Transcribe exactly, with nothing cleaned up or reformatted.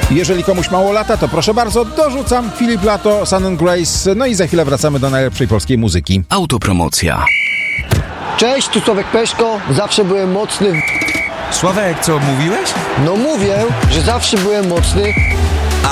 Jeżeli komuś mało lata, to proszę bardzo, dorzucam Filip Lato, Sun and Grace, no i za chwilę wracamy do najlepszej polskiej muzyki. Autopromocja. Cześć, tu Sławek Peszko, zawsze byłem mocny. Sławek, co mówiłeś? No mówię, że zawsze byłem mocny